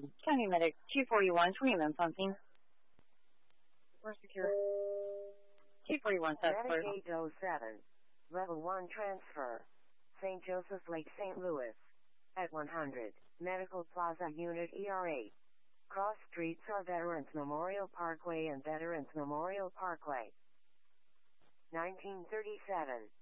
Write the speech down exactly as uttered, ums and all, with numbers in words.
County Medic two forty-one, twenty-one something. We're secure. two forty-one, that's Medic clear. eight oh seven. Level one transfer. Saint Joseph Lake, Saint Louis. At one hundred. Medical Plaza Unit E R eight. Cross streets are Veterans Memorial Parkway and Veterans Memorial Parkway. nineteen thirty-seven.